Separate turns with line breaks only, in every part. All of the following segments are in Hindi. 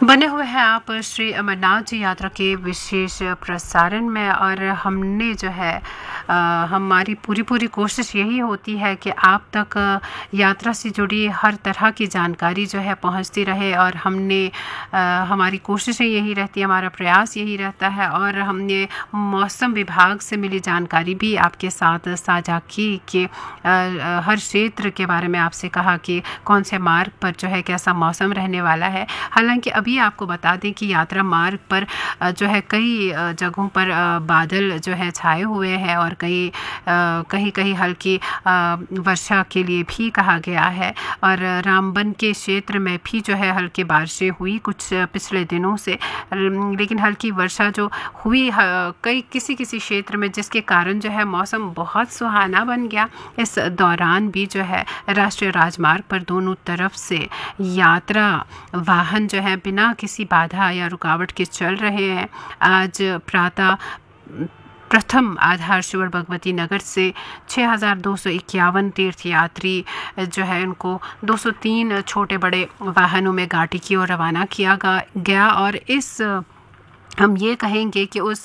बने हुए हैं आप श्री अमरनाथ जी यात्रा के विशेष प्रसारण में। और हमने जो है हमारी पूरी कोशिश यही होती है कि आप तक यात्रा से जुड़ी हर तरह की जानकारी जो है पहुंचती रहे। और हमारी कोशिशें यही रहती है, हमारा प्रयास यही रहता है। और हमने मौसम विभाग से मिली जानकारी भी आपके साथ साझा की कि हर क्षेत्र के बारे में आपसे कहा कि कौन से मार्ग पर जो है कैसा मौसम रहने वाला है। हालांकि अभी आपको बता दें कि यात्रा मार्ग पर जो है कई जगहों पर बादल जो है छाए हुए हैं और कहीं हल्की वर्षा के लिए भी कहा गया है। और रामबन के क्षेत्र में भी जो है हल्की बारिशें हुई कुछ पिछले दिनों से, लेकिन हल्की वर्षा जो हुई किसी क्षेत्र में, जिसके कारण जो है मौसम बहुत सुहाना बन गया। इस दौरान भी जो है राष्ट्रीय राजमार्ग पर दोनों तरफ से यात्रा वाहन जो है बिना किसी बाधा या रुकावट के चल रहे हैं। आज प्रातः प्रथम आधार शिवर भगवती नगर से 6251 तीर्थयात्री जो है उनको 203 छोटे बड़े वाहनों में घाटी की ओर रवाना किया गया। और हम ये कहेंगे कि उस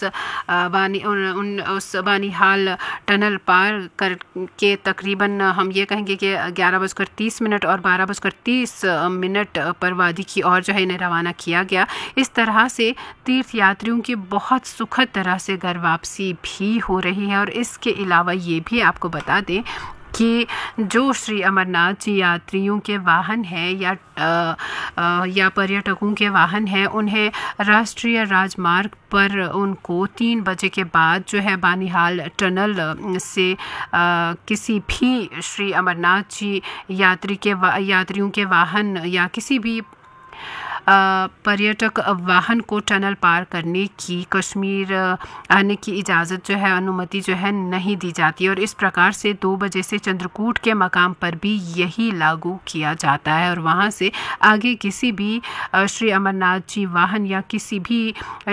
बानिहाल टनल पार करके तकरीबन हम ये कहेंगे कि 11:30 और 12:30 पर वादी की ओर जो है इन्हें रवाना किया गया। इस तरह से तीर्थयात्रियों की बहुत सुखद तरह से घर वापसी भी हो रही है। और इसके अलावा ये भी आपको बता दें कि जो श्री अमरनाथ जी यात्रियों के वाहन हैं या पर्यटकों के वाहन हैं, उन्हें राष्ट्रीय राजमार्ग पर उनको 3 बजे के बाद जो है बानिहाल टनल से किसी भी श्री अमरनाथ जी यात्रियों के वाहन या किसी भी पर्यटक वाहन को टनल पार करने की, कश्मीर आने की इजाज़त जो है, अनुमति जो है नहीं दी जाती। और इस प्रकार से 2 बजे से चंद्रकूट के मकाम पर भी यही लागू किया जाता है। और वहाँ से आगे किसी भी श्री अमरनाथ जी वाहन या किसी भी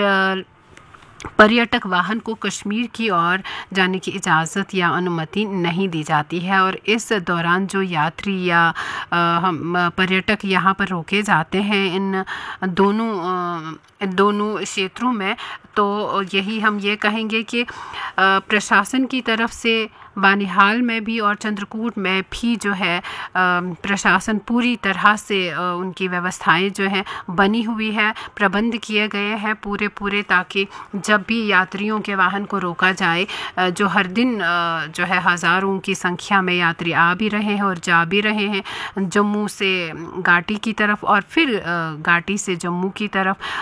पर्यटक वाहन को कश्मीर की ओर जाने की इजाज़त या अनुमति नहीं दी जाती है। और इस दौरान जो यात्री या हम पर्यटक यहाँ पर रोके जाते हैं इन दोनों क्षेत्रों में, तो यही हम ये कहेंगे कि प्रशासन की तरफ से बानिहाल में भी और चंद्रकूट में भी जो है प्रशासन पूरी तरह से उनकी व्यवस्थाएं जो हैं बनी हुई है, प्रबंध किए गए हैं पूरे, ताकि जब भी यात्रियों के वाहन को रोका जाए, जो हर दिन जो है हज़ारों की संख्या में यात्री आ भी रहे हैं और जा भी रहे हैं, जम्मू से घाटी की तरफ और फिर घाटी से जम्मू की तरफ।